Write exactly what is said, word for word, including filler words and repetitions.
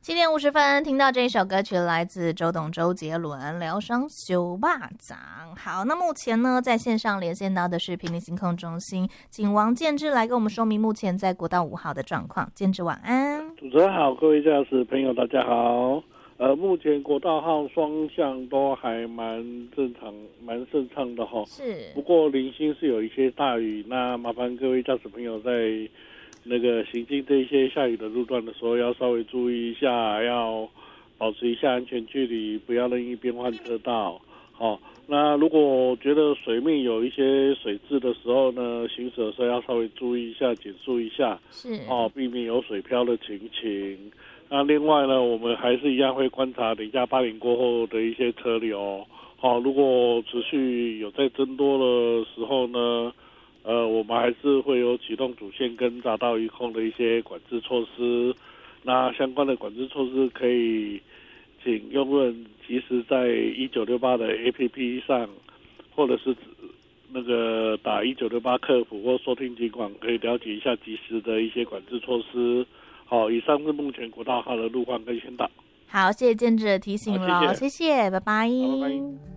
七点五十分，听到这一首歌曲来自周董周杰伦《疗伤修霸掌》。好，那目前呢，在线上连线到的是屏林行控中心，请王建志来跟我们说明目前在国道五号的状况。建志晚安。 主持人好，各位驾驶朋友大家好。呃，目前国道号双向都还蛮正常、蛮顺畅的哈。 是。 不过零星是有一些大雨，那麻烦各位驾驶朋友在那个行进这些下雨的路段的时候，要稍微注意一下，要保持一下安全距离，不要任意变换车道。好、哦，那如果觉得水面有一些水渍的时候呢，行驶的时候要稍微注意一下，减速一下， 是哦，避免有水漂的情形。那另外呢，我们还是一样会观察零下八零过后的一些车流。好、哦，如果持续有在增多的时候呢，呃，我们还是会有启动主线跟匝道一控的一些管制措施。那相关的管制措施可以请用人及时在一九六八的 A P P 上，或者是那个打一九六八客服或收听警广，可以了解一下及时的一些管制措施。好，以上是目前国道号的路况跟先导。 好，谢谢建志的提醒了，谢谢， 谢谢， 拜拜。 好，拜拜。